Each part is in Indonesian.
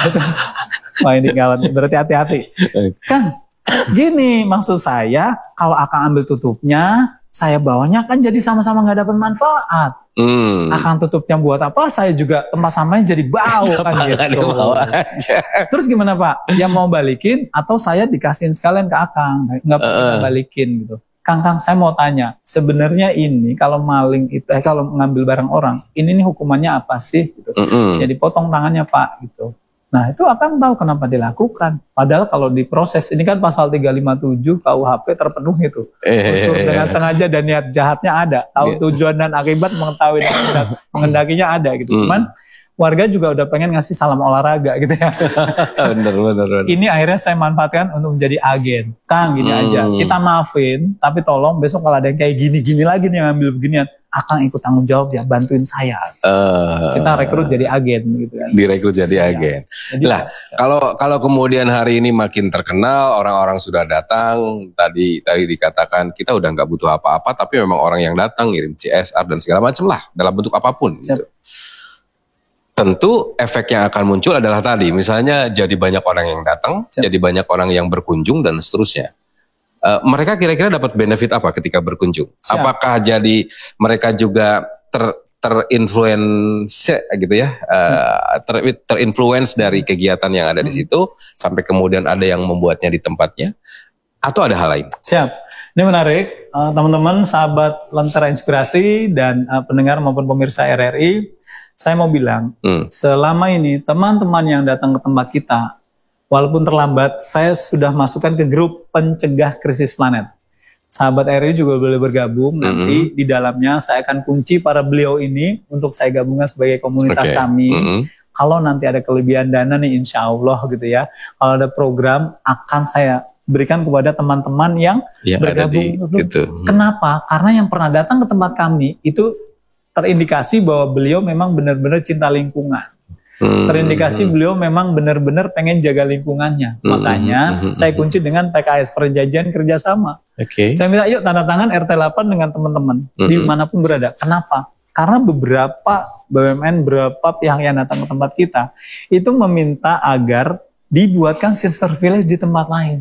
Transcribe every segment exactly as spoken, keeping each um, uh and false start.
Wah ini gawat, berarti hati-hati. Kang, gini maksud saya, kalau Akang ambil tutupnya, saya bawanya kan jadi sama-sama gak dapat manfaat. Hmm. Akang tutupnya buat apa? Saya juga tempat sampahnya jadi bau kan gitu. Terus gimana Pak? Yang mau balikin atau saya dikasihin sekalian ke Akang? Nggak uh. balikin gitu. Kang Kang saya mau tanya, sebenarnya ini kalau maling itu, eh, kalau mengambil barang orang, ini nih hukumannya apa sih? Gitu. Uh-uh. Jadi potong tangannya Pak gitu. Nah itu Akang tahu kenapa dilakukan. Padahal kalau diproses, ini kan pasal tiga lima tujuh K U H P terpenuhi itu. Unsur eh, dengan sengaja dan niat jahatnya ada. Tahu tujuan dan akibat mengetahui dan mengendakinya ada gitu. Hmm. Cuman warga juga udah pengen ngasih salam olahraga gitu ya. bener, bener, bener. Ini akhirnya saya manfaatkan untuk menjadi agen. Kang gini hmm. aja, kita maafin, tapi tolong besok kalau ada yang kayak gini-gini lagi nih yang ngambil beginian, Akang ikut tanggung jawab ya, bantuin saya. Uh, kita rekrut jadi agen gitu kan. Direkrut jadi saya. agen. Jadi, lah, saya. kalau kalau kemudian hari ini makin terkenal, orang-orang sudah datang, tadi tadi dikatakan kita udah nggak butuh apa-apa, tapi memang orang yang datang ngirim C S R dan segala macam lah, dalam bentuk apapun. Gitu. Tentu efek yang akan muncul adalah tadi, misalnya jadi banyak orang yang datang, Siap. jadi banyak orang yang berkunjung dan seterusnya. Uh, mereka kira-kira dapat benefit apa ketika berkunjung? Siap. Apakah jadi mereka juga ter terinfluence gitu ya, uh, ter terinfluence dari kegiatan yang ada hmm. di situ sampai kemudian ada yang membuatnya di tempatnya, atau ada hal lain? Siap. Ini menarik, uh, teman-teman, sahabat Lentera Inspirasi dan uh, pendengar maupun pemirsa R R I. Saya mau bilang, hmm. selama ini teman-teman yang datang ke tempat kita, walaupun terlambat, saya sudah masukkan ke grup pencegah krisis planet. Sahabat R R I juga boleh bergabung. Mm-hmm. Nanti di dalamnya saya akan kunci para beliau ini untuk saya gabungkan sebagai komunitas okay. kami. Mm-hmm. Kalau nanti ada kelebihan dana nih insya Allah gitu ya. Kalau ada program akan saya berikan kepada teman-teman yang ya, bergabung. Di, gitu. Kenapa? Karena yang pernah datang ke tempat kami itu terindikasi bahwa beliau memang benar-benar cinta lingkungan. Hmm. Terindikasi beliau memang benar-benar pengen jaga lingkungannya. Hmm. Makanya hmm. saya kunci dengan P K S, perjanjian kerjasama. Okay. Saya minta yuk tanda tangan R T delapan dengan teman-teman hmm. dimanapun berada. Kenapa? Karena beberapa B U M N, beberapa pihak yang datang ke tempat kita itu meminta agar dibuatkan sister village di tempat lain.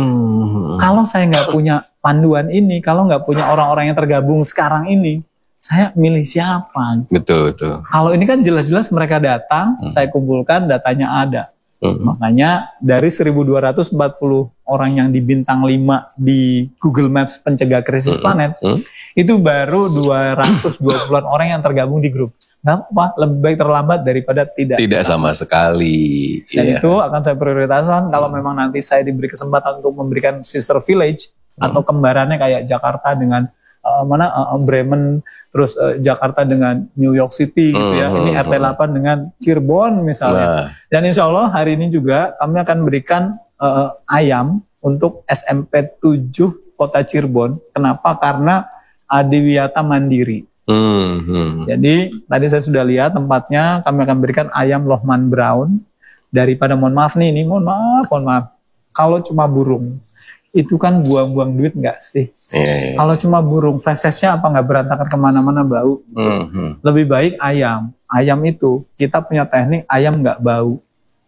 Hmm. Kalau saya nggak punya panduan ini, kalau nggak punya orang-orang yang tergabung sekarang ini, saya milih siapa? Betul, betul. Kalau ini kan jelas-jelas mereka datang, hmm. saya kumpulkan datanya ada. Hmm. Makanya dari seribu dua ratus empat puluh orang yang di bintang lima di Google Maps pencegah krisis hmm. planet, hmm. itu baru dua ratus dua puluhan orang yang tergabung di grup. Gak apa, lebih baik terlambat daripada tidak. Tidak sama, sama sekali. Dan yeah. itu akan saya prioritaskan kalau hmm. memang nanti saya diberi kesempatan untuk memberikan sister village hmm. atau kembarannya kayak Jakarta dengan uh, mana uh, Bremen, terus uh, Jakarta dengan New York City gitu ya. Hmm, ini R T delapan hmm. dengan Cirebon misalnya. Nah. Dan insya Allah hari ini juga kami akan berikan uh, ayam untuk S M P tujuh Kota Cirebon. Kenapa? Karena Adiwiyata Mandiri. Hmm, hmm. Jadi tadi saya sudah lihat tempatnya, kami akan berikan ayam Lohman Brown. Daripada mohon maaf nih, ini mohon maaf, mohon maaf. Kalau cuma burung, itu kan buang-buang duit nggak sih? Yeah, yeah. Kalau cuma burung, fesesnya apa nggak berantakan kemana-mana bau? Mm-hmm. Lebih baik ayam. Ayam itu kita punya teknik ayam nggak bau.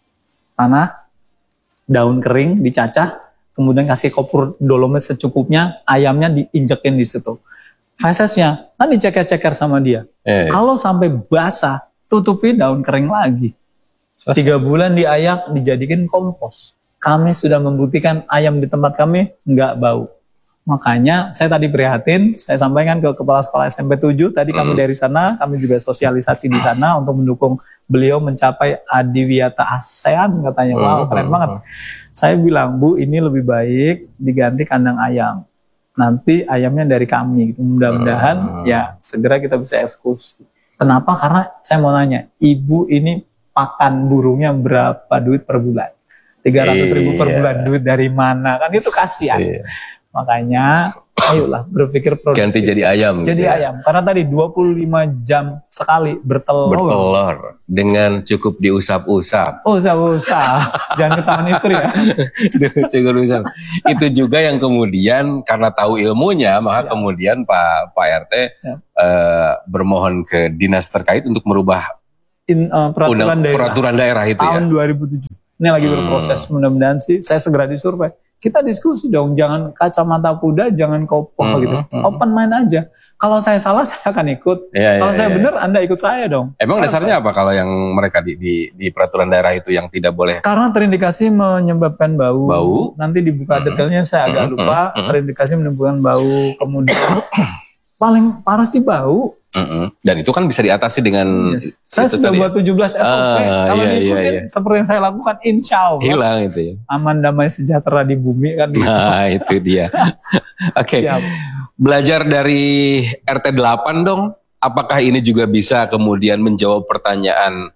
Tanah, daun kering dicacah, kemudian kasih kopur dolomit secukupnya, ayamnya diinjekin di situ. Fesesnya kan diceker-ceker sama dia. Yeah, yeah. Kalau sampai basah, tutupi daun kering lagi. Tiga bulan diayak, dijadikan kompos. Kami sudah membuktikan ayam di tempat kami nggak bau. Makanya saya tadi prihatin, saya sampaikan ke Kepala Sekolah S M P tujuh, tadi mm. kami dari sana, kami juga sosialisasi di sana untuk mendukung beliau mencapai Adiwiyata ASEAN katanya. Wow, keren mm. banget. Saya bilang, Bu, ini lebih baik diganti kandang ayam. Nanti ayamnya dari kami. Gitu. Mudah-mudahan mm. ya segera kita bisa eksekusi. Kenapa? Karena saya mau nanya, Ibu ini pakan burungnya berapa duit per bulan? tiga ratus ribu per bulan, duit dari mana? Kan itu kasihan. Iya. Makanya, ayolah berpikir produktif. Ganti jadi ayam. Jadi gitu ayam. Ya? Karena tadi dua puluh lima jam sekali bertelur. Bertelur. Dengan cukup diusap-usap. Usap-usap. Jangan ketahuan istri ya. Cukup diusap. Itu juga yang kemudian karena tahu ilmunya, maka Siap. kemudian Pak Pak R T uh, bermohon ke dinas terkait untuk merubah in, uh, peraturan, Undang, daerah, peraturan daerah itu tahun ya. dua ribu tujuh. Ini lagi berproses, hmm. mudah-mudahan sih saya segera disurvei. Kita diskusi dong, jangan kacamata kuda, jangan kopoh hmm. gitu. Hmm. Open mind aja. Kalau saya salah, saya akan ikut. Ya, kalau ya, saya ya, benar, ya. Anda ikut saya dong. Emang saya dasarnya apa kalau yang mereka di, di, di peraturan daerah itu yang tidak boleh? Karena terindikasi menyebabkan bau. Bau. Nanti dibuka detailnya, saya agak lupa. Terindikasi menimbulkan bau. Kemudian paling parah sih bau. Mm-hmm. Dan itu kan bisa diatasi dengan yes. Saya sudah buat tujuh belas S O P. Ah, kalau iya, diikutin iya, iya. seperti yang saya lakukan, insya Allah hilang itu ya. Aman, damai, sejahtera di bumi kan. Nah itu dia. Oke. Okay. Belajar dari R T delapan dong. Apakah ini juga bisa kemudian menjawab pertanyaan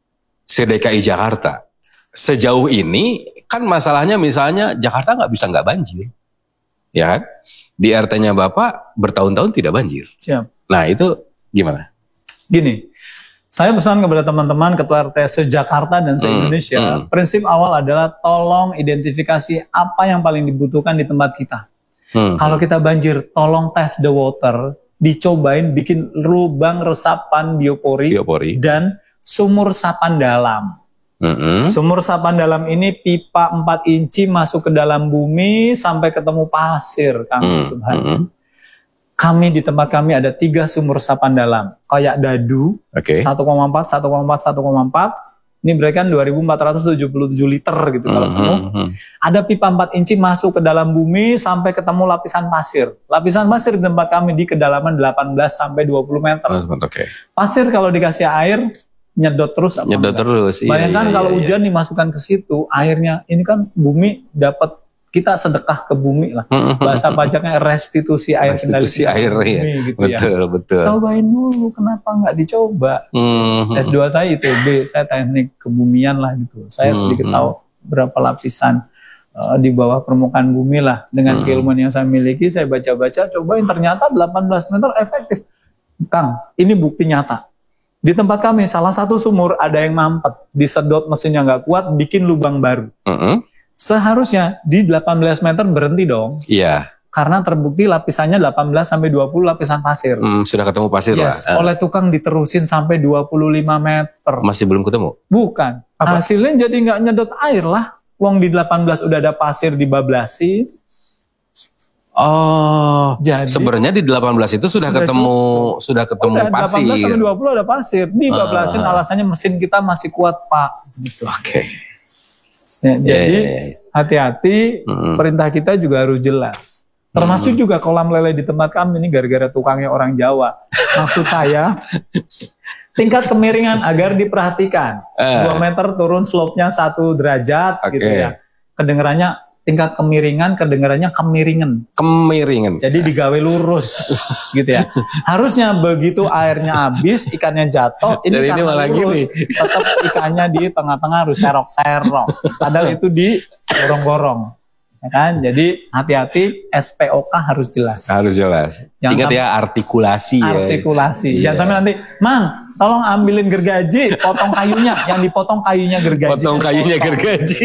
C D K I Jakarta? Sejauh ini kan masalahnya misalnya Jakarta nggak bisa nggak banjir, ya kan? Di R T-nya Bapak bertahun-tahun tidak banjir. Siap. Nah itu gimana? Gini, saya pesan kepada teman-teman ketua R T se-Jakarta dan se-Indonesia, hmm, hmm. prinsip awal adalah tolong identifikasi apa yang paling dibutuhkan di tempat kita. Hmm, Kalau kita banjir, tolong test the water, dicobain bikin lubang resapan biopori, biopori. dan sumur sapan dalam. Hmm. Sumur sapan dalam ini pipa empat inci masuk ke dalam bumi sampai ketemu pasir, Kang hmm. Subhan. Hmm. Kami di tempat kami ada tiga sumur sapan dalam, kayak dadu, okay. satu koma empat, satu koma empat, satu koma empat, ini berikan dua ribu empat ratus tujuh puluh tujuh liter gitu mm-hmm. kalau penuh. Ada pipa empat inci masuk ke dalam bumi sampai ketemu lapisan pasir. Lapisan pasir di tempat kami di kedalaman delapan belas sampai dua puluh meter. Oh, okay. Pasir kalau dikasih air, nyedot terus. Nyedot terus. Bayangkan iya, iya, kalau iya, hujan iya. dimasukkan ke situ, airnya, ini kan bumi dapat, kita sedekah ke bumi lah. Bahasa pajaknya restitusi air. Restitusi air, bumi, ya. Gitu betul, ya. betul. Cobain dulu, kenapa nggak dicoba? Mm-hmm. S dua saya I T B, saya teknik kebumian lah gitu. Saya mm-hmm. sedikit tahu berapa lapisan uh, di bawah permukaan bumi lah. Dengan mm-hmm. keilmuan yang saya miliki, saya baca-baca, cobain, ternyata delapan belas meter efektif. Kang, ini bukti nyata. Di tempat kami, salah satu sumur ada yang mampet. Disedot mesinnya nggak kuat, bikin lubang baru. Mm-hmm. Seharusnya di delapan belas meter berhenti dong. Iya. Karena terbukti lapisannya delapan belas sampai dua puluh lapisan pasir. Hmm, sudah ketemu pasir yes, lah. Oleh tukang diterusin sampai dua puluh lima meter. Masih belum ketemu? Bukan. Apa? Hasilnya jadi nggak nyedot air lah. Wong di delapan belas udah ada pasir dibablasin. Oh, jadi sebenarnya di delapan belas itu sudah, sudah ketemu cukup. sudah ketemu udah, pasir. delapan belas sampai dua puluh ada pasir. Dibablasin uh. alasannya mesin kita masih kuat, Pak. Gitu. Oke. Okay. Ya, jadi yeah, yeah, yeah. hati-hati, mm. perintah kita juga harus jelas. Termasuk mm. juga kolam lele di tempat kami ini gara-gara tukangnya orang Jawa. Maksud saya, tingkat kemiringan agar diperhatikan. Uh. dua meter turun slope-nya satu derajat okay. gitu ya. Kedengarannya tingkat kemiringan, kedengarannya kemiringan. Kemiringan. Jadi digawe lurus gitu ya. Harusnya begitu airnya habis, ikannya jatuh, ini karena ini malah lurus. Tetap ikannya di tengah-tengah harus serok-serok. Padahal itu di gorong-gorong. Ya kan? Jadi hati-hati, S P O K harus jelas. Harus jelas. Jangan ingat ya artikulasi. Artikulasi. Ya. Jangan sampai nanti, Mang, tolong ambilin gergaji, potong kayunya. Yang dipotong kayunya gergaji. Potong kayunya potong. gergaji.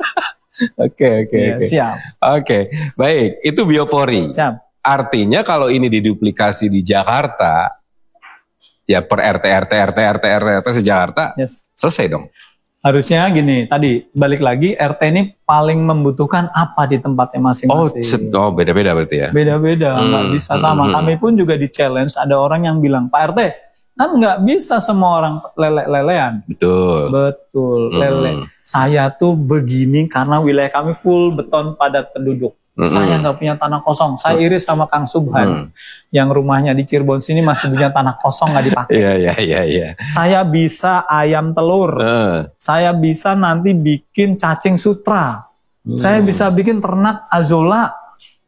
Oke oke oke. Siap. Oke, baik. Itu biopori. Siap. Artinya kalau ini diduplikasi di Jakarta, ya per R T R T R T R T R T R T se-Jakarta, yes. selesai dong. Harusnya gini, tadi balik lagi R T ini paling membutuhkan apa di tempatnya masing-masing. Oh, oh beda-beda berarti ya? Beda-beda, hmm, nggak bisa sama. Hmm, Kami pun juga di challenge, ada orang yang bilang, Pak R T, kan nggak bisa semua orang lele-lelean. Betul. Betul, hmm. lele. Saya tuh begini karena wilayah kami full beton padat penduduk. Hmm. Saya nggak punya tanah kosong. Saya iris sama Kang Subhan, hmm. yang rumahnya di Cirebon sini masih punya tanah kosong nggak dipakai. Iya iya iya. iya. Saya bisa ayam telur. Uh. Saya bisa nanti bikin cacing sutra. Hmm. Saya bisa bikin ternak azola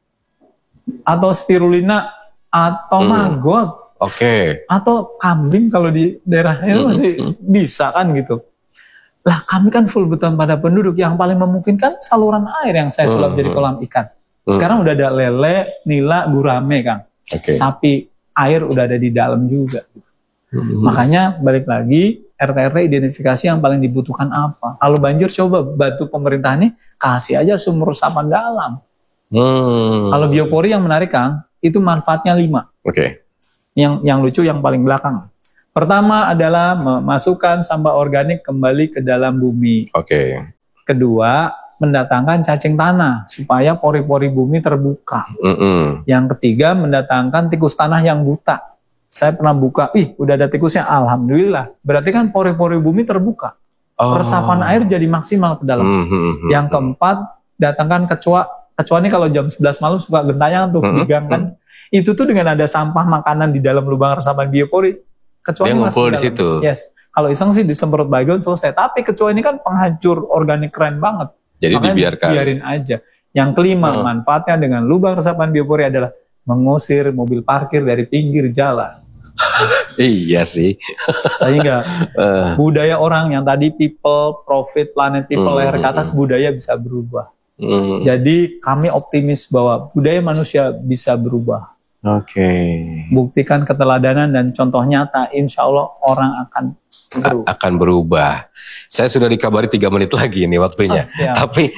atau spirulina atau hmm. maggot. Oke. Okay. Atau kambing kalau di daerahnya hmm. masih hmm. bisa kan gitu. Lah kami kan full beton pada penduduk, yang paling memungkinkan saluran air yang saya sulap hmm. jadi kolam ikan. Sekarang hmm. udah ada lele, nila, gurame Kang. Okay. Sapi air udah ada di dalam juga. Hmm. Makanya balik lagi R T R T identifikasi yang paling dibutuhkan apa. Kalau banjir coba bantu pemerintah nih kasih aja sumur resapan dalam. Hmm. Kalau biopori yang menarik Kang, itu manfaatnya lima. Oke. Okay. Yang yang lucu yang paling belakang. Pertama adalah memasukkan sampah organik kembali ke dalam bumi. Oke. Okay. Kedua, mendatangkan cacing tanah supaya pori-pori bumi terbuka. Mm-mm. Yang ketiga, mendatangkan tikus tanah yang buta. Saya pernah buka, ih udah ada tikusnya, alhamdulillah. Berarti kan pori-pori bumi terbuka. Oh. Resapan air jadi maksimal ke dalam. Mm-hmm. Yang keempat, datangkan kecoa. Kecoa ini kalau jam sebelas malam suka gentayangan tuh, mm-hmm. di gang kan. Itu tuh dengan ada sampah makanan di dalam lubang resapan biopori. Kecoa ini masuk di situ. Yes. Kalau iseng sih disemprot baygon selesai. Tapi kecoa ini kan penghancur organik keren banget. Jadi makanya dibiarkan. Biarin aja. Yang kelima, hmm. manfaatnya dengan lubang resapan biopori adalah mengusir mobil parkir dari pinggir jalan. Iya sih. Sehingga uh. budaya orang yang tadi people, profit, planet, people, hmm. leher ke atas, budaya bisa berubah. Hmm. Jadi kami optimis bahwa budaya manusia bisa berubah. Oke. Okay. Buktikan keteladanan dan contoh nyata, insya Allah orang akan berubah. A- akan berubah. Saya sudah dikabari tiga menit lagi ini waktunya. Oh, tapi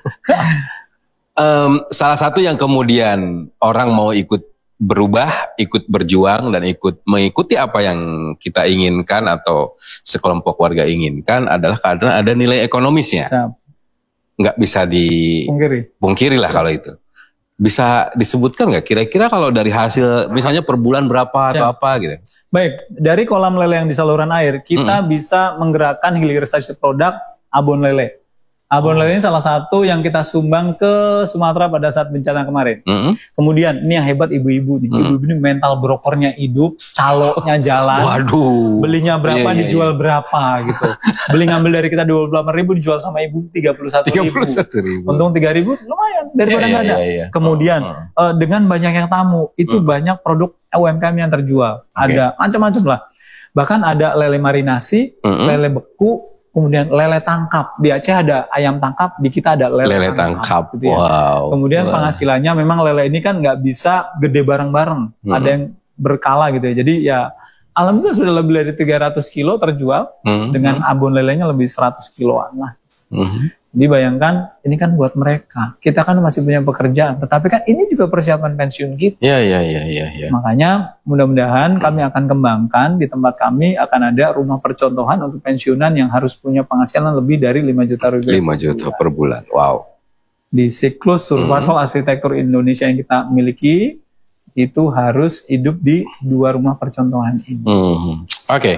um, salah satu yang kemudian orang mau ikut berubah, ikut berjuang dan ikut mengikuti apa yang kita inginkan atau sekelompok warga inginkan adalah karena ada nilai ekonomisnya. Siap. Nggak bisa dipungkiri lah kalau itu. Bisa disebutkan nggak kira-kira kalau dari hasil misalnya per bulan berapa atau apa gitu? Baik, dari kolam lele yang di saluran air kita mm-hmm. bisa menggerakkan hilirisasi produk abon lele. Abon oh. lele ini salah satu yang kita sumbang ke Sumatera pada saat bencana kemarin. Mm-hmm. Kemudian ini yang hebat ibu-ibu nih, mm-hmm. ibu-ibu ini mental brokernya hidup, caloknya jalan. Waduh. Belinya berapa yeah, dijual yeah, yeah. berapa gitu. Beli ngambil dari kita dua puluh delapan ribu dijual sama ibu tiga puluh satu ribu. Untung tiga ribu lumayan daripada nggak yeah, yeah, ada. Yeah, yeah. Kemudian uh, uh, dengan banyaknya tamu itu mm. banyak produk U M K M yang terjual. Okay. Ada macam-macam lah. Bahkan ada lele marinasi, mm-hmm. lele beku, kemudian lele tangkap. Di Aceh ada ayam tangkap, di kita ada lele, lele tangkap. tangkap gitu ya. Wow. Kemudian wow. penghasilannya memang lele ini kan nggak bisa gede bareng-bareng. Mm-hmm. Ada yang berkala gitu ya. Jadi ya alhamdulillah sudah lebih dari tiga ratus kilo terjual. Mm-hmm. Dengan abon lelenya lebih seratus kiloan lah. Mm-hmm. Jadi bayangkan ini kan buat mereka. Kita kan masih punya pekerjaan. Tetapi kan ini juga persiapan pensiun kita. Iya, iya, iya. Ya, ya. Makanya mudah-mudahan hmm. kami akan kembangkan. Di tempat kami akan ada rumah percontohan untuk pensiunan yang harus punya penghasilan lebih dari lima juta rupiah. lima juta per bulan. Wow. Di siklus survival hmm. arsitektur Indonesia yang kita miliki, itu harus hidup di dua rumah percontohan ini. Hmm. Oke. Okay.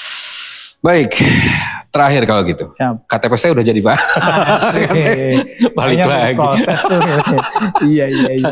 Baik, terakhir kalau gitu. Siap. K T P saya udah jadi Pak. Okay. Balik lagi. Proses tuh. Iya, iya, iya.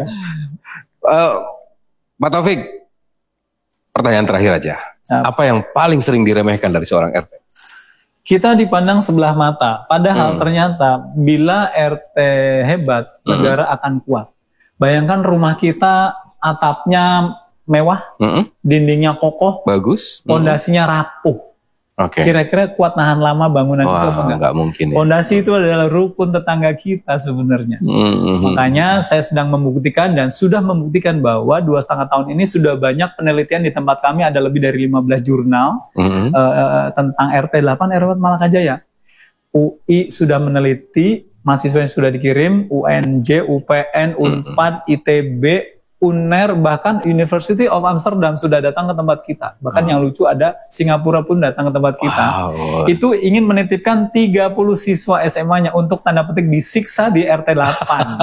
Uh, Pak Taufik, pertanyaan terakhir aja. Siap. Apa yang paling sering diremehkan dari seorang R T? Kita dipandang sebelah mata. Padahal hmm. ternyata bila R T hebat, hmm. negara akan kuat. Bayangkan rumah kita atapnya mewah, hmm. dindingnya kokoh, bagus, pondasinya hmm. rapuh. Okay. Kira-kira kuat nahan lama bangunan Wah, itu apa enggak? Enggak mungkin ya. Fondasi itu adalah rukun tetangga kita sebenarnya. Mm-hmm. Makanya saya sedang membuktikan dan sudah membuktikan bahwa dua setengah tahun ini sudah banyak penelitian di tempat kami, ada lebih dari lima belas jurnal mm-hmm. uh, tentang R T delapan R W Malakajaya. U I sudah meneliti, mahasiswanya sudah dikirim, U N J, U P N, Unpad, mm-hmm. I T B, U N E R, bahkan University of Amsterdam sudah datang ke tempat kita. Bahkan oh. yang lucu ada Singapura pun datang ke tempat kita. Wow. Itu ingin menitipkan tiga puluh siswa S M A-nya untuk tanda petik disiksa di R T delapan.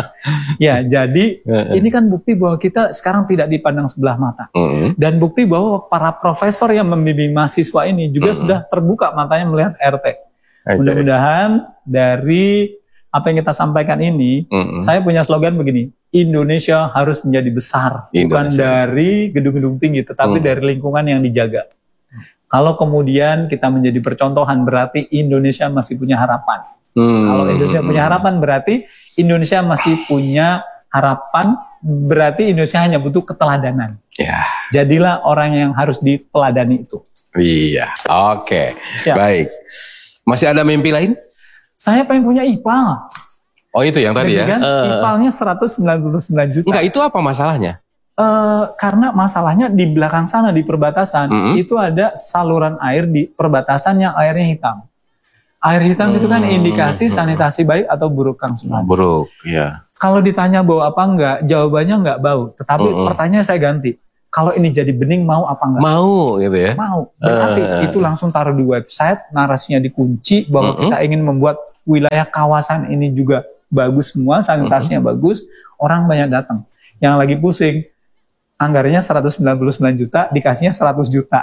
Ya, jadi ini kan bukti bahwa kita sekarang tidak dipandang sebelah mata. Mm. Dan bukti bahwa para profesor yang membimbing mahasiswa ini juga mm. sudah terbuka matanya melihat R T. Okay. Mudah-mudahan dari apa yang kita sampaikan ini, mm-hmm. saya punya slogan begini, Indonesia harus menjadi besar, Indonesia bukan dari gedung-gedung tinggi, tetapi mm. dari lingkungan yang dijaga. Mm. Kalau kemudian kita menjadi percontohan, berarti Indonesia masih punya harapan. Mm. Kalau Indonesia punya harapan, berarti Indonesia masih punya harapan, berarti Indonesia hanya butuh keteladanan. Yeah. Jadilah orang yang harus diteladani itu. Iya, oke, okay. Baik. Masih ada mimpi lain? Saya pengen punya I P A L. Oh itu yang tadi ya? Kan uh, I P A L-nya seratus sembilan puluh sembilan juta. Enggak, itu apa masalahnya? Uh, karena masalahnya di belakang sana, di perbatasan, mm-hmm. itu ada saluran air di perbatasan yang airnya hitam. Air hitam mm-hmm. itu kan indikasi sanitasi baik atau buruk, Kang Sunan. Buruk, ya. Kalau ditanya bau apa enggak, jawabannya enggak bau. Tetapi mm-hmm. pertanyaan saya ganti. kalau ini jadi bening mau apa enggak? Mau gitu ya? Mau. Berarti uh. itu langsung taruh di website, narasinya dikunci bahwa uh-uh. kita ingin membuat wilayah kawasan ini juga bagus semua, sanitasinya uh-uh. bagus, orang banyak datang. Yang lagi pusing, anggarannya seratus sembilan puluh sembilan juta, dikasihnya seratus juta.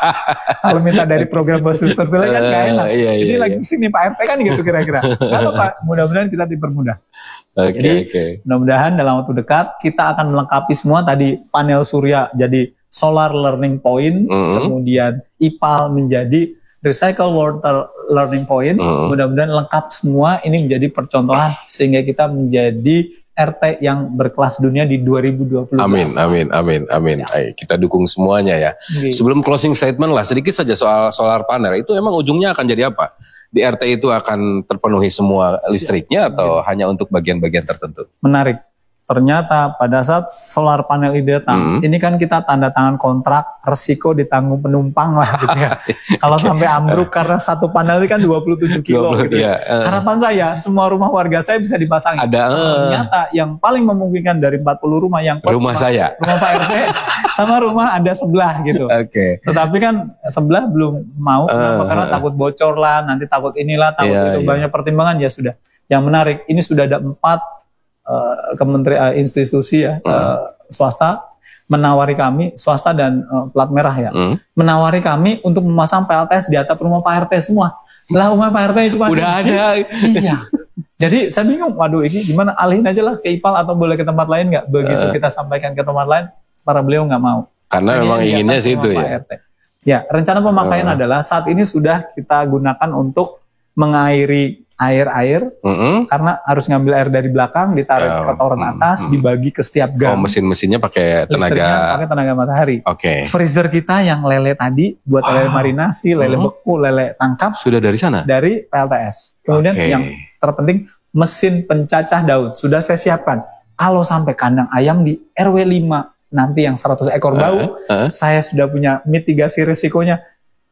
Kalau minta dari program Bos Sister Village kan gak enak. Uh, iya, iya, Jadi iya. lagi pusing nih Pak R T kan gitu kira-kira. Gak apa-apa, mudah-mudahan kita dipermudah. Okay, jadi okay. mudah-mudahan dalam waktu dekat kita akan melengkapi semua tadi panel surya jadi solar learning point, mm-hmm. kemudian I P A L menjadi recycle water learning point, mm-hmm. mudah-mudahan lengkap semua ini menjadi percontohan sehingga kita menjadi R T yang berkelas dunia di dua ribu dua puluh. Amin, amin, amin, amin. Ay, kita dukung semuanya ya. Okay. Sebelum closing statement lah, sedikit saja soal solar panel. Itu emang ujungnya akan jadi apa? Di R T itu akan terpenuhi semua listriknya atau okay. hanya untuk bagian-bagian tertentu? Menarik. Ternyata pada saat solar panel ini datang, mm-hmm. ini kan kita tanda tangan kontrak, resiko ditanggung penumpang lah gitu ya. Kalau sampai ambruk karena satu panel ini kan dua puluh tujuh kilo dua puluh, gitu ya. Uh. Harapan saya semua rumah warga saya bisa dipasang. Ada. Uh. Ternyata yang paling memungkinkan dari empat puluh rumah yang rumah saya, rumah Pak R T sama rumah ada sebelah gitu. Oke. Okay. Tetapi kan sebelah belum mau uh. karena takut bocor lah, nanti takut inilah, takut yeah, itu yeah. banyak pertimbangan ya sudah. Yang menarik ini sudah ada empat Uh, kementerian uh, institusi ya uh. Uh, swasta menawari kami swasta dan uh, plat merah ya uh. menawari kami untuk memasang P L T S di atap rumah Pak R T semua. Lah rumah Pak R T cuma udah ada. Iya. Jadi saya bingung, waduh ini gimana, alihin aja lah ke I P A L atau boleh ke tempat lain nggak? Begitu uh. kita sampaikan ke tempat lain, para beliau nggak mau. Karena memang inginnya situ ya. Pak R T. Ya, rencana pemakaian uh. adalah saat ini sudah kita gunakan untuk mengairi air-air, mm-hmm. karena harus ngambil air dari belakang, ditarik oh, ke toren atas, mm-hmm. dibagi ke setiap gang. Oh, mesin-mesinnya pakai tenaga pakai tenaga matahari. Oke. Okay. Freezer kita yang lele tadi buat wow. lele marinasi, lele mm-hmm. beku, lele tangkap. Sudah dari sana? Dari P L T S. Kemudian okay. yang terpenting mesin pencacah daun sudah saya siapkan. Kalau sampai kandang ayam di R W lima nanti yang seratus ekor bau, uh, uh. saya sudah punya mitigasi risikonya.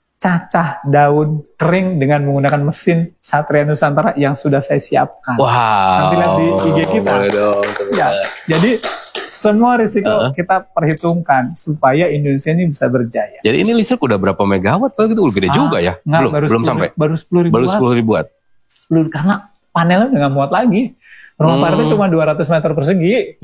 Cacah daun kering dengan menggunakan mesin Satria Nusantara yang sudah saya siapkan. Wow. Nanti lihat di I G kita. Dong, siap. Jadi semua risiko uh-huh. kita perhitungkan supaya Indonesia ini bisa berjaya. Jadi ini listrik udah berapa megawatt? Kalau gitu gede ah, juga ya? Enggak, belum, baru belum sepuluh, sampai. Baru sepuluh ribu. Baru sepuluh ribu watt. sepuluh, karena panelnya udah nggak muat lagi. Rumah hmm. Pak R T cuma dua ratus meter persegi.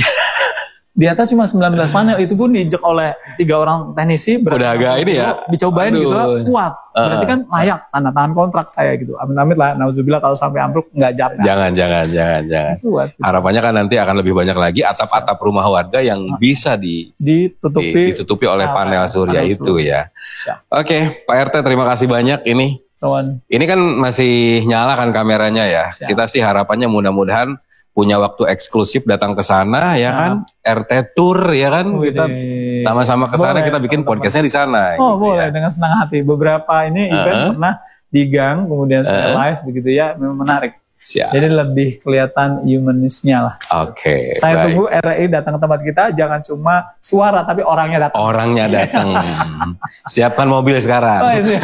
Di atas cuma sembilan belas panel, itu pun diinjek oleh tiga orang teknisi. Udah agak ini ya. Dicobain Aduh. gitu kuat. Berarti kan layak tanda tangan kontrak saya gitu. Amit-amit lah, nauzubillah kalau sampai ambruk nggak jatuh. Jangan, jangan, jangan, jangan. Kuat, gitu. Harapannya kan nanti akan lebih banyak lagi atap-atap rumah warga yang nah. bisa di, ditutupi, ditutupi oleh panel surya panel itu surya. ya. Oke, okay, Pak R T terima kasih banyak ini. Tuan. Ini kan masih nyala kan kameranya ya. Siap. Kita sih harapannya mudah-mudahan punya waktu eksklusif datang ke sana ya kan, R T Tour ya kan, Wih, kita sama-sama ke sana, kita bikin podcastnya di sana. Oh gitu boleh, ya. Dengan senang hati. Beberapa ini uh-huh. event pernah di gang, kemudian saya uh-huh. live begitu ya, memang menarik. Siap. Jadi lebih kelihatan humanisnya lah. Oke. Okay, saya baik. tunggu R I datang ke tempat kita, jangan cuma suara tapi orangnya datang. Orangnya datang. Siapkan mobil sekarang. Oh, iya.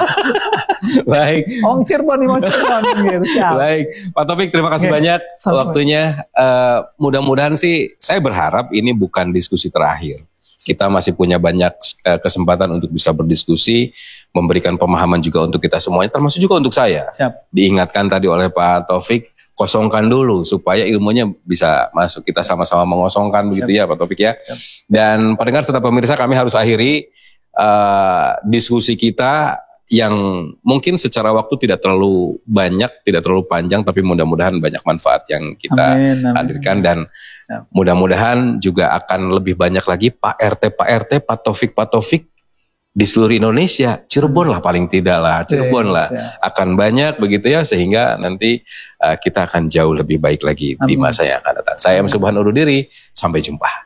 Baik. Ong Cirebon nih, mau Cirebon gitu. Siap. Baik, Pak Taufik terima kasih okay. banyak Sampai. waktunya. Uh, mudah-mudahan sih, saya berharap ini bukan diskusi terakhir. Kita masih punya banyak uh, kesempatan untuk bisa berdiskusi, memberikan pemahaman juga untuk kita semuanya, termasuk juga untuk saya. Siap. Diingatkan tadi oleh Pak Taufik, kosongkan dulu supaya ilmunya bisa masuk. Kita sama-sama mengosongkan. Siap. Begitu ya Pak Taufik ya. Siap. Dan pendengar serta pemirsa, kami harus akhiri uh, diskusi kita yang mungkin secara waktu tidak terlalu banyak, tidak terlalu panjang, tapi mudah-mudahan banyak manfaat yang kita amin, amin. hadirkan, dan siap. mudah-mudahan juga akan lebih banyak lagi Pak R T, Pak R T, Pak Taufik, Pak Taufik di seluruh Indonesia, Cirebon lah paling tidak lah, Cirebon lah akan banyak begitu ya, sehingga nanti uh, kita akan jauh lebih baik lagi amin. di masa yang akan datang. Saya M. Subhan undur diri, sampai jumpa.